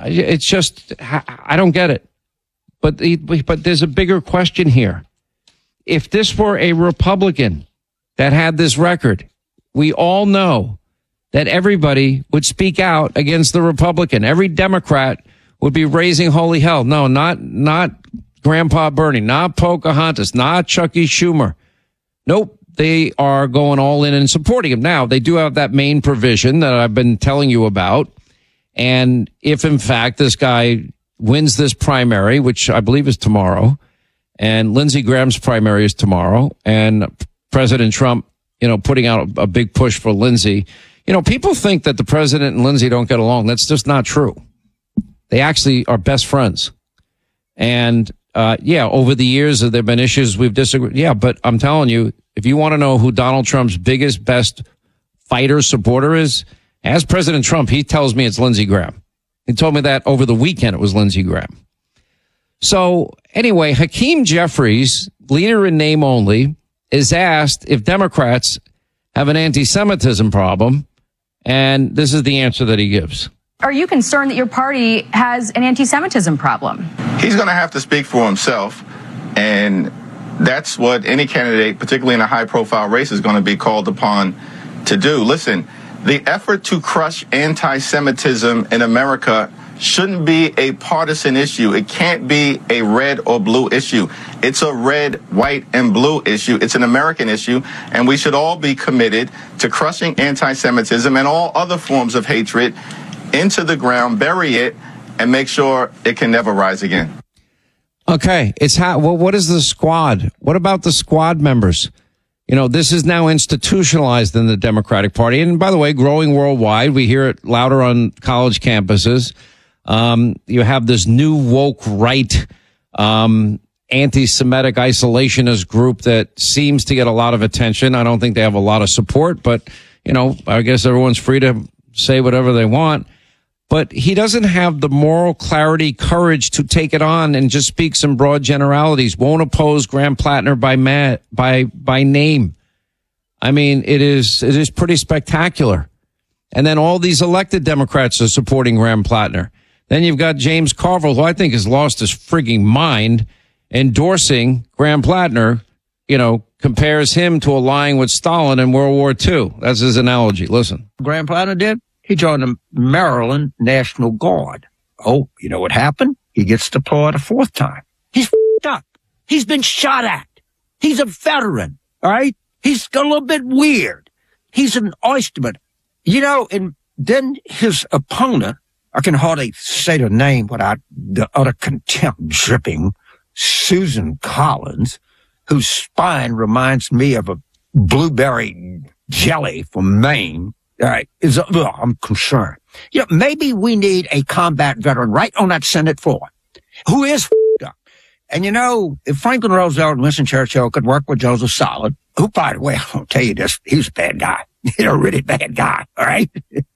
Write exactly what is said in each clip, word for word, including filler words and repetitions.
It's just, I don't get it. But the, but there's a bigger question here. If this were a Republican that had this record, we all know that everybody would speak out against the Republican. Every Democrat would be raising holy hell. No, not not Grandpa Bernie, not Pocahontas, not Chucky Schumer. Nope, they are going all in and supporting him. Now, they do have that main provision that I've been telling you about. And if, in fact, this guy wins this primary, which I believe is tomorrow, and Lindsey Graham's primary is tomorrow, and President Trump, you know, putting out a, a big push for Lindsey. You know, people think that the president and Lindsey don't get along. That's just not true. They actually are best friends. And, uh, yeah, over the years, there have been issues we've disagreed. Yeah, but I'm telling you, if you want to know who Donald Trump's biggest, best fighter supporter is, as President Trump, he tells me it's Lindsey Graham. He told me that over the weekend it was Lindsey Graham. So anyway, Hakeem Jeffries, leader in name only, is asked if Democrats have an anti-Semitism problem, and this is the answer that he gives. Are you concerned that your party has an anti-Semitism problem? He's going to have to speak for himself, and that's what any candidate, particularly in a high-profile race, is going to be called upon to do. Listen, the effort to crush anti-Semitism in America shouldn't be a partisan issue. It can't be a red or blue issue. It's a red, white, and blue issue. It's an American issue, and we should all be committed to crushing anti-Semitism and all other forms of hatred into the ground, bury it, and make sure it can never rise again. Okay, it's how. Well, what is the squad? What about the squad members? You know, this is now institutionalized in the Democratic Party. And by the way, growing worldwide, we hear it louder on college campuses. Um, you have this new woke right, um, anti-Semitic isolationist group that seems to get a lot of attention. I don't think they have a lot of support, but, you know, I guess everyone's free to say whatever they want. But he doesn't have the moral clarity, courage to take it on and just speak some broad generalities. Won't oppose Graham Plattner by ma- by by name. I mean, it is it is pretty spectacular. And then all these elected Democrats are supporting Graham Plattner. Then you've got James Carville, who I think has lost his frigging mind, endorsing Graham Plattner. You know, compares him to allying with Stalin in World War Two. That's his analogy. Listen, Graham Plattner did. He joined the Maryland National Guard. Oh, you know what happened? He gets deployed a fourth time. He's f***ed up. He's been shot at. He's a veteran, all right? He's a little bit weird. He's an oysterman. You know, and then his opponent, I can hardly say the name without the utter contempt dripping, Susan Collins, whose spine reminds me of a blueberry jelly from Maine. All right, is uh, I'm concerned. You know, maybe we need a combat veteran right on that Senate floor who is f***ed up. And you know, if Franklin Roosevelt and Winston Churchill could work with Joseph Stalin, who, by the way, I'll tell you this, he was a bad guy. He's a really bad guy, all right?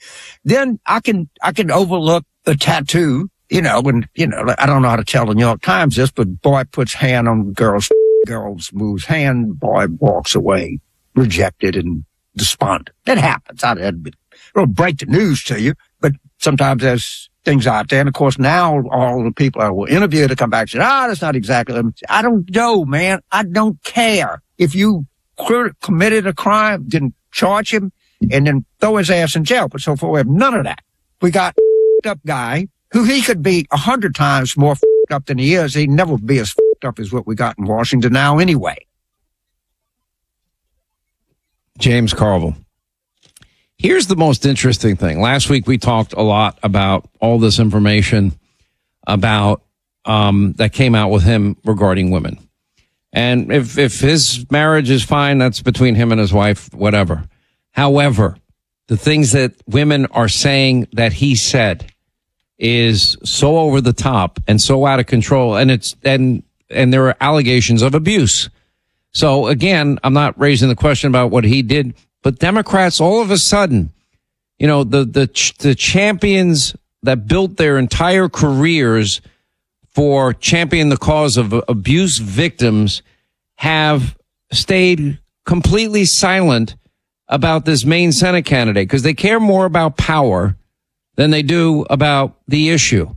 Then I can, I can overlook a tattoo, you know, and, you know, I don't know how to tell the New York Times this, but boy puts hand on girl's, girl's moves hand, boy walks away, rejected and despondent. That happens. I don't break the news to you, but sometimes there's things out there. And of course, now all the people I will interview to come back and say, ah, that's not exactly. I don't know, man. I don't care. If you committed a crime, didn't charge him, and then throw his ass in jail. But so far, we have none of that. We got a up guy who he could be a hundred times more up than he is. He'd never be as up as what we got in Washington now anyway. James Carville. Here's the most interesting thing. Last week we talked a lot about all this information about um, that came out with him regarding women. And if if his marriage is fine, that's between him and his wife, whatever. However, the things that women are saying that he said is so over the top and so out of control, and it's and and there are allegations of abuse. So again, I'm not raising the question about what he did, but Democrats all of a sudden, you know, the the the champions that built their entire careers for championing the cause of abuse victims have stayed completely silent about this Maine Senate candidate because they care more about power than they do about the issue.